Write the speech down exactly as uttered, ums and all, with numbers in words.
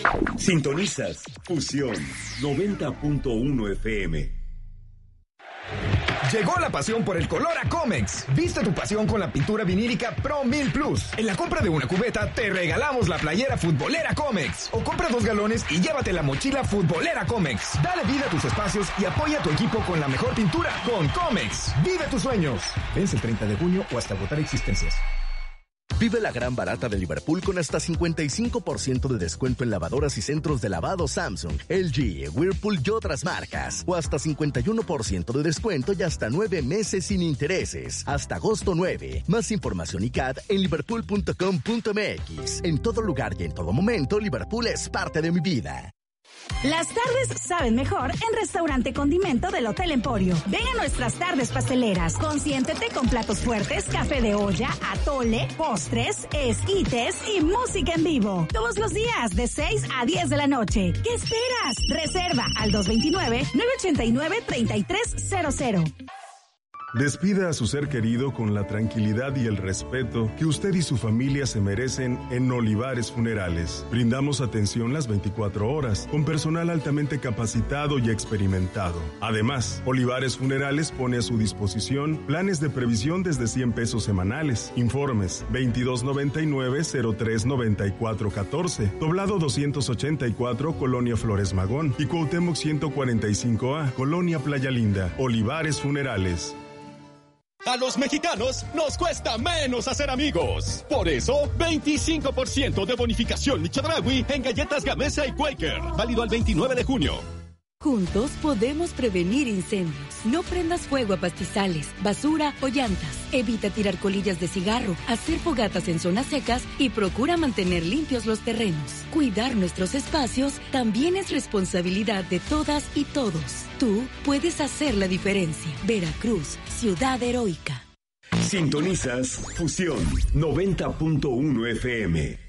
Sintonizas Fusión noventa punto uno F M. Llegó la pasión por el color a Comex. Viste tu pasión con la pintura vinílica Pro mil Plus. En la compra de una cubeta te regalamos la playera futbolera Comex. O compra dos galones y llévate la mochila futbolera Comex. Dale vida a tus espacios y apoya a tu equipo con la mejor pintura con Comex. Vive tus sueños. Vence el treinta de junio o hasta agotar existencias. Vive la gran barata de Liverpool con hasta cincuenta y cinco por ciento de descuento en lavadoras y centros de lavado Samsung, L G, Whirlpool y otras marcas. O hasta cincuenta y uno por ciento de descuento y hasta nueve meses sin intereses. Hasta agosto nueve. Más información y C A D en liverpool punto com punto m x. En todo lugar y en todo momento, Liverpool es parte de mi vida. Las tardes saben mejor en Restaurante Condimento del Hotel Emporio. Ven a nuestras tardes pasteleras. Consiéntete con platos fuertes, café de olla, atole, postres, esquites y música en vivo. Todos los días de seis a diez de la noche. ¿Qué esperas? Reserva al dos dos nueve, nueve ocho nueve, tres tres cero cero. Despida a su ser querido con la tranquilidad y el respeto que usted y su familia se merecen en Olivares Funerales. Brindamos atención las veinticuatro horas, con personal altamente capacitado y experimentado. Además, Olivares Funerales pone a su disposición planes de previsión desde cien pesos semanales. Informes veintidós noventa y nueve, cero tres noventa y cuatro catorce, Doblado doscientos ochenta y cuatro, Colonia Flores Magón, y Cuauhtémoc ciento cuarenta y cinco A, Colonia Playa Linda. Olivares Funerales. A los mexicanos nos cuesta menos hacer amigos. Por eso, veinticinco por ciento de bonificación Michedraui en galletas Gamesa y Quaker. Válido al veintinueve de junio. Juntos podemos prevenir incendios. No prendas fuego a pastizales, basura o llantas. Evita tirar colillas de cigarro, hacer fogatas en zonas secas y procura mantener limpios los terrenos. Cuidar nuestros espacios también es responsabilidad de todas y todos. Tú puedes hacer la diferencia. Veracruz, ciudad heroica. Sintonizas Fusión noventa punto uno F M.